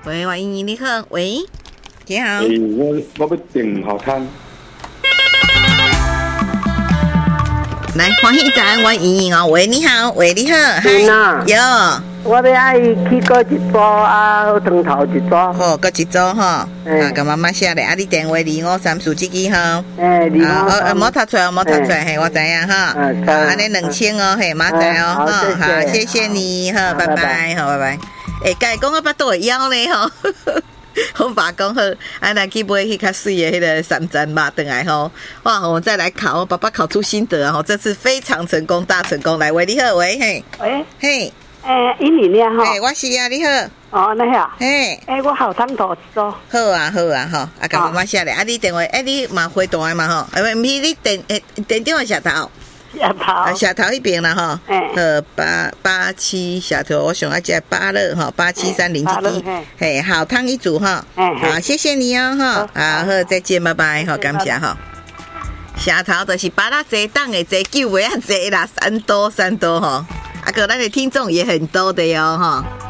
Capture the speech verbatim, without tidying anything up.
喂，我莹莹你好，喂，你好。 诶、欸，我我要订好汤。 来，欢喜站，我莹莹哦，喂，你好，喂，你好， 嗨， 有。 我要爱去过一组啊，汤头一组。 好，过一组哈。啊，甲妈妈写咧，啊，你电话二五三四这支哈。 诶，二五三。 啊，莫读出来，莫读出来，嘿，我知影哈。嗯，好，安尼两千哦，嘿，马仔哦，哈，好，谢谢你，好，拜拜，好，拜拜。诶，甲伊讲我巴肚会枵咧吼。我爸讲好，啊，来去买迄较水的迄个三层肉回来吼。哇，我们再来考，我爸爸考出心得啊！这次非常成功，大成功。来，喂，你好，喂，嘿， 喂， 嘿， 诶，伊你呢？吼， 嘿，我是啊，你好。 哦，那好。 嘿， 诶，我好汤头一组。 好啊，好啊，吼，啊，甲妈妈写咧，啊，你电话，诶，你嘛回答的嘛吼，啊，毋是你电诶电电话下头。 下头， 啊，下头迄边啦吼， 嗯， 呃，八八七下头，我想要加八乐哈，八七三零七一，嘿，好汤一组哈，好，谢谢你哦哈，好，好，再见，拜拜，好，感谢哈。下头就是八拉侪档的侪九尾啊侪啦，三多三多哈，啊个咱的听众也很多的哟哈。